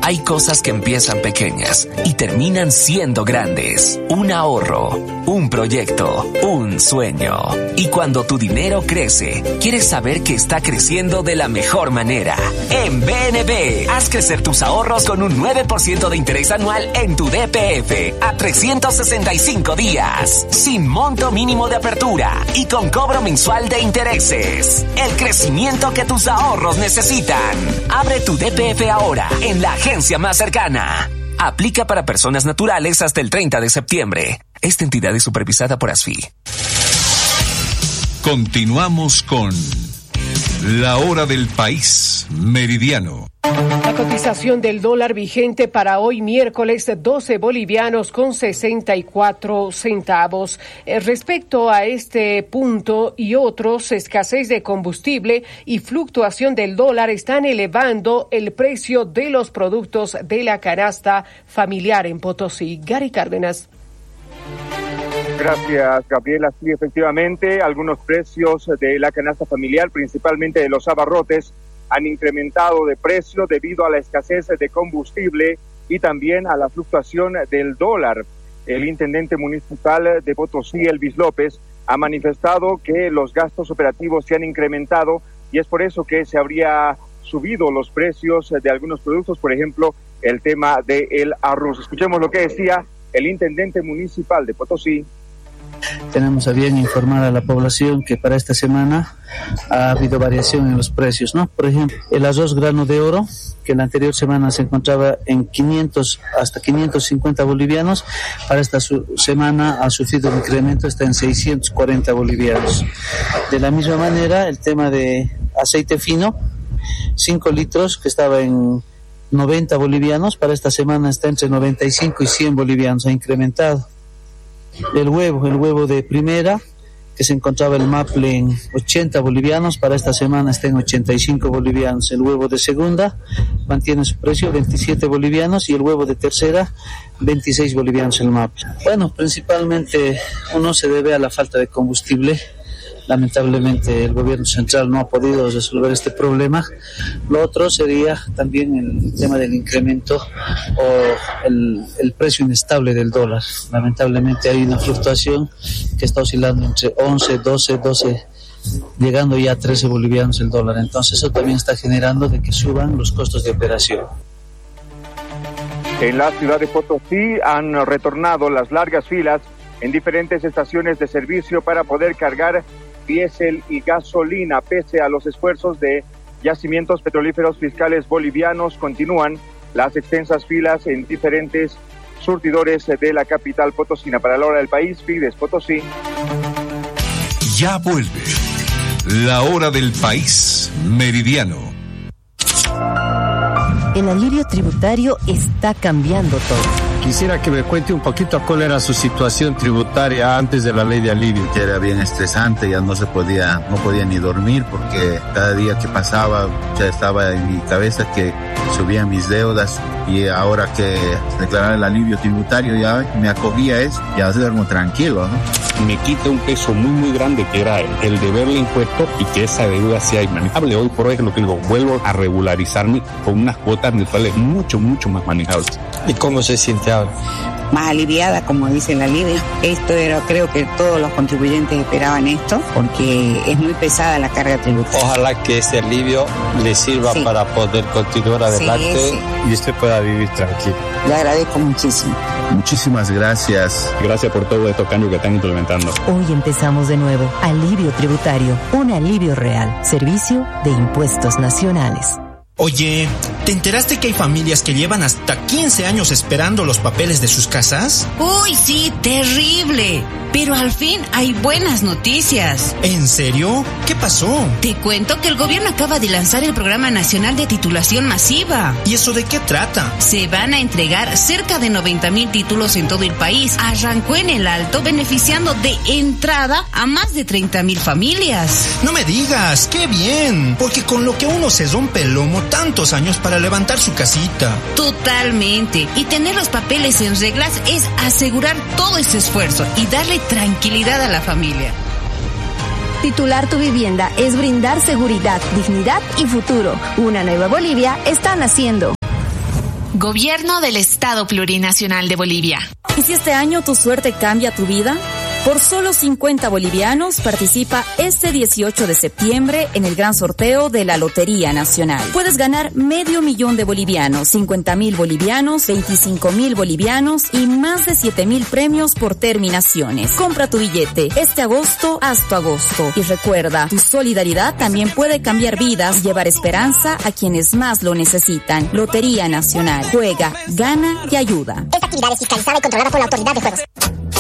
Hay cosas que empiezan pequeñas y terminan siendo grandes. Un ahorro, un proyecto, un sueño. Y cuando tu dinero crece, quieres saber que está creciendo de la mejor manera. En BNB, haz crecer tus ahorros con un 9% de interés anual en tu DPF a 365 días, sin monto mínimo de apertura y con cobro mensual de intereses. El crecimiento que tus ahorros necesitan. Abre tu DPF ahora en la agencia más cercana. Aplica para personas naturales hasta el 30 de septiembre. Esta entidad es supervisada por ASFI. Continuamos con La Hora del País Meridiano. La cotización del dólar vigente para hoy miércoles 12 bolivianos con 64 centavos. Respecto a este punto y otros, escasez de combustible y fluctuación del dólar están elevando el precio de los productos de la canasta familiar en Potosí. Gary Cárdenas. Gracias, Gabriela. Sí, efectivamente, algunos precios de la canasta familiar, principalmente de los abarrotes, han incrementado de precio debido a la escasez de combustible y también a la fluctuación del dólar. El intendente municipal de Potosí, Elvis López, ha manifestado que los gastos operativos se han incrementado y es por eso que se habría subido los precios de algunos productos, por ejemplo, el tema del arroz. Escuchemos lo que decía el intendente municipal de Potosí. Tenemos a bien informar a la población que para esta semana ha habido variación en los precios, ¿no? Por ejemplo, el arroz grano de oro, que la anterior semana se encontraba en 500 hasta 550 bolivianos, para esta semana ha sufrido un incremento, está en 640 bolivianos. De la misma manera, el tema de aceite fino, 5 litros, que estaba en 90 bolivianos, para esta semana está entre 95 y 100 bolivianos, ha incrementado. El huevo de primera, que se encontraba el maple en 80 bolivianos, para esta semana está en 85 bolivianos. El huevo de segunda mantiene su precio, 27 bolivianos, y el huevo de tercera, 26 bolivianos el maple. Bueno, principalmente uno se debe a la falta de combustible. Lamentablemente el gobierno central no ha podido resolver este problema. Lo otro sería también el tema del incremento o el precio inestable del dólar. Lamentablemente hay una fluctuación que está oscilando entre 11, 12, llegando ya a 13 bolivianos el dólar. Entonces eso también está generando de que suban los costos de operación. En la ciudad de Potosí han retornado las largas filas en diferentes estaciones de servicio para poder cargar diésel y gasolina. Pese a los esfuerzos de yacimientos petrolíferos fiscales bolivianos, continúan las extensas filas en diferentes surtidores de la capital potosina. Para la Hora del País, Fides Potosí. Ya vuelve La Hora del País Meridiano. El alivio tributario está cambiando todo. Quisiera que me cuente un poquito cuál era su situación tributaria antes de la ley de alivio. Que era bien estresante, ya no podía ni dormir porque cada día que pasaba ya estaba en mi cabeza que subían mis deudas, y ahora que declarar el alivio tributario ya me acogía a eso, ya duermo tranquilo, ¿no? Me quita un peso muy grande que era el deberle impuesto y que esa deuda sea inmanejable. Hoy por hoy es lo que digo, vuelvo a regularizarme con unas cuotas mensuales mucho más manejables. ¿Y cómo se siente ahora? Más aliviada, como dice el alivio. Esto era, creo que todos los contribuyentes esperaban esto, porque es muy pesada la carga tributaria. Ojalá que este alivio le sirva para poder continuar adelante y usted pueda vivir tranquilo. Le agradezco muchísimo. Muchísimas gracias. Gracias por todo estos cambios que están implementando. Hoy empezamos de nuevo. Alivio tributario, un alivio real. Servicio de Impuestos Nacionales. Oye, ¿te enteraste que hay familias que llevan hasta 15 años esperando los papeles de sus casas? ¡Uy, sí! ¡Terrible! Pero al fin hay buenas noticias. ¿En serio? ¿Qué pasó? Te cuento que el gobierno acaba de lanzar el Programa Nacional de Titulación Masiva. ¿Y eso de qué trata? Se van a entregar cerca de 90,000 títulos en todo el país. Arrancó en el Alto, beneficiando de entrada a más de 30,000 familias. No me digas, ¡qué bien! Porque con lo que uno se rompe el lomo tantos años para levantar su casita. Totalmente. Y tener los papeles en reglas es asegurar todo ese esfuerzo y darle tranquilidad a la familia. Titular tu vivienda es brindar seguridad, dignidad y futuro. Una nueva Bolivia está naciendo. Gobierno del Estado Plurinacional de Bolivia. ¿Y si este año tu suerte cambia tu vida? Por solo 50 bolivianos participa este 18 de septiembre en el gran sorteo de la Lotería Nacional. Puedes ganar 500.000 de bolivianos, 50.000 bolivianos, 25.000 bolivianos y más de 7.000 premios por terminaciones. Compra tu billete. Este agosto, haz tu agosto. Y recuerda, tu solidaridad también puede cambiar vidas, llevar esperanza a quienes más lo necesitan. Lotería Nacional. Juega, gana y ayuda. Esta actividad es fiscalizada y controlada por la Autoridad de Juegos.